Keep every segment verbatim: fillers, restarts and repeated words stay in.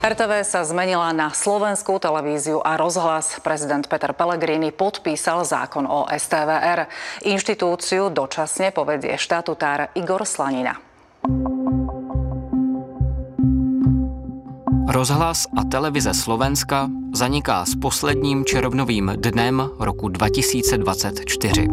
er té vé sa zmenila na slovenskú televíziu a rozhlas. Prezident Peter Pellegrini podpísal zákon o es té vé er. Inštitúciu dočasne povedie štatutár Igor Slanina. Rozhlas a televize Slovenska zaniká s posledním červnovým dnem roku dva tisíce dvadsaťštyri.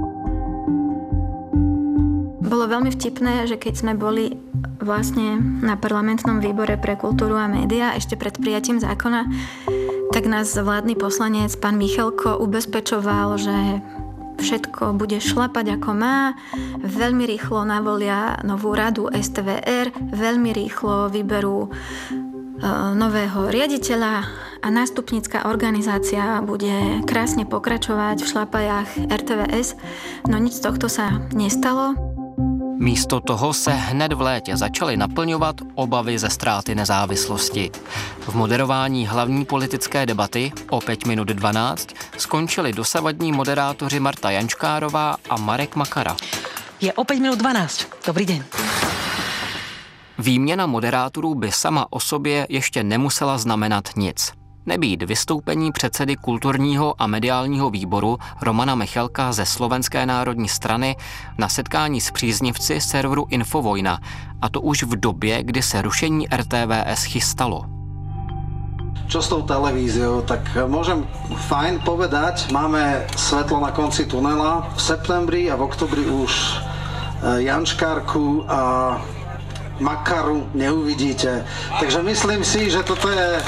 Bolo veľmi vtipné, že keď sme boli vlastne na parlamentnom výbore pre kultúru a médiá ešte pred prijatím zákona, tak nás vládny poslanec pán Michalko ubezpečoval, že všetko bude šlapať ako má, veľmi rýchlo navolia novú radu es té vé er, veľmi rýchlo vyberú nového riaditeľa a nástupnícka organizácia bude krásne pokračovať v šlapajách er té vé es, no nič z tohto sa nestalo. Místo toho se hned v létě začaly naplňovat obavy ze ztráty nezávislosti. V moderování hlavní politické debaty o pět minut dvanáct skončili dosavadní moderátoři Marta Jančkárová a Marek Makara. Je o pět minut dvanáct. Dobrý den. Výměna moderátorů by sama o sobě ještě nemusela znamenat nic. Nebýt vystoupení předsedy kulturního a mediálního výboru Romana Michalka ze Slovenské národní strany na setkání s příznivci serveru Infovojna, a to už v době, kdy se rušení er té vé es chystalo. Čo s tou televíziou, tak môžem fajn povedať, máme svetlo na konci tunela. V septembri a v oktobri už Jančkárku a Makaru neuvidíte. Takže myslím si, že toto je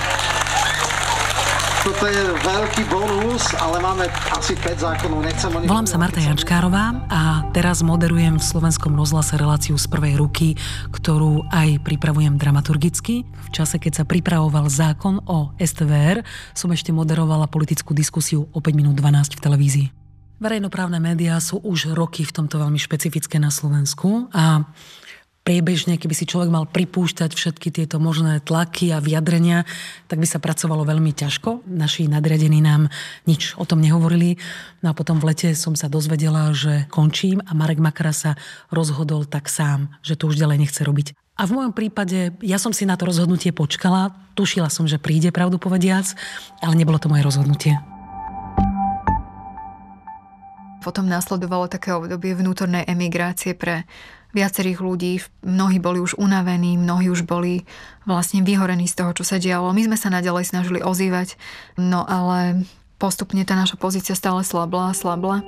Toto je veľký bonus, ale máme asi päť zákonov. Nechcem o nich... Volám sa Marta Jančkárová a teraz moderujem v Slovenskom rozhlase reláciu z prvej ruky, ktorú aj pripravujem dramaturgicky. V čase, keď sa pripravoval zákon o es té vé er, som ešte moderovala politickú diskusiu o päť minút dvanásť v televízii. Verejnoprávne médiá sú už roky v tomto veľmi špecifické na Slovensku a priebežne, keby si človek mal pripúšťať všetky tieto možné tlaky a vyjadrenia, tak by sa pracovalo veľmi ťažko. Naši nadriadení nám nič o tom nehovorili. No a potom v lete som sa dozvedela, že končím a Marek Makara sa rozhodol tak sám, že to už ďalej nechce robiť. A v mojom prípade, ja som si na to rozhodnutie počkala, tušila som, že príde, pravdu povediac, ale nebolo to moje rozhodnutie. Potom následovalo také obdobie vnútornej emigrácie pre viacerých ľudí. Mnohí boli už unavení, mnohí už boli vlastne vyhorení z toho, čo sa dialo. My sme sa naďalej snažili ozývať, no ale postupne tá naša pozícia stále slabla a slabla.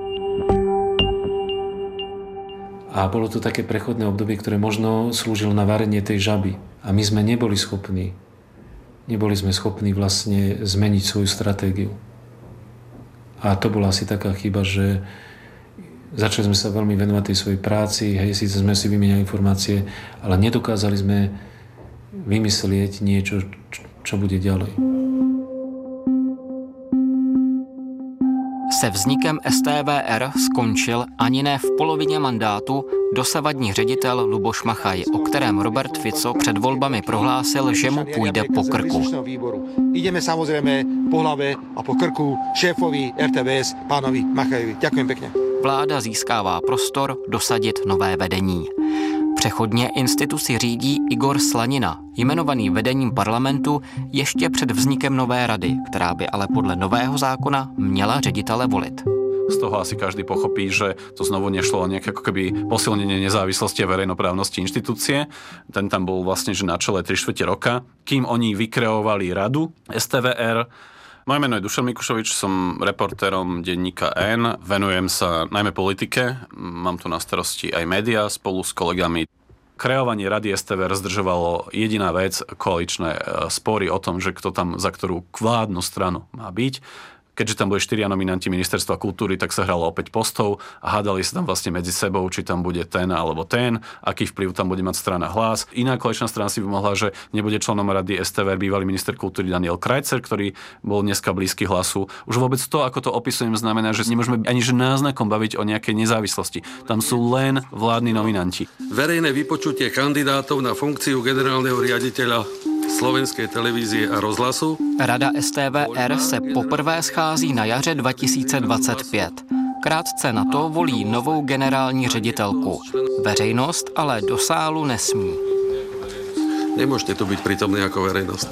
A bolo to také prechodné obdobie, ktoré možno slúžilo na varenie tej žaby. A my sme neboli schopní, neboli sme schopní vlastne zmeniť svoju stratégiu. A to bola asi taká chyba, že začali sme sa veľmi venovať tej svojej práci, hej, síce sme si vymieňali informácie, ale nedokázali sme vymyslieť niečo, čo bude ďalej. Se vznikem es té vé er skončil ani ne v polovině mandátu dosavadní ředitel Luboš Machaj, o kterém Robert Fico před volbami prohlásil, že mu půjde po krku. Ideme samozrejme po hlave a po krku šéfovi er té vé es, pánovi Machajovi. Ďakujem pekne. Vláda získává prostor dosadit nové vedení. Přechodně instituci řídí Igor Slanina, jmenovaný vedením parlamentu ještě před vznikem nové rady, která by ale podle nového zákona měla ředitele volit. Z toho asi každý pochopí, že to znovu nešlo o nejaké ako keby posilnenie nezávislosti a verejnoprávnosti inštitúcie. Ten tam bol vlastne že na čele tri štvrte roka, kým oni vykreovali radu es té vé er. Moje meno je Dušan Mikušovič, som reportérom denníka N, venujem sa najmä politike, mám tu na starosti aj médiá spolu s kolegami. Kreovanie rady es té vé er zdržovalo jediná vec, koaličné spory o tom, že kto tam za ktorú vládnu stranu má byť. Keďže tam boli štyria nominanti ministerstva kultúry, tak sa hralo opäť postov a hádali sa tam vlastne medzi sebou, či tam bude ten alebo ten, aký vplyv tam bude mať strana Hlas. Iná koaličná strana si vymohla, že nebude členom rady es té vé er bývalý minister kultúry Daniel Krajcer, ktorý bol dneska blízky Hlasu. Už vôbec to, ako to opisujem, znamená, že nemôžeme ani že náznakom baviť o nejakej nezávislosti. Tam sú len vládni nominanti. Verejné vypočutie kandidátov na funkciu generálneho riaditeľa Slovenské televízie a rozhlasu. Rada es té vé er se poprvé schází na jaře dva tisíce dvacet pět. Krátce na to volí novou generální ředitelku. Veřejnost ale do sálu nesmí. Nemôžete tu byť prítomní ako verejnosť.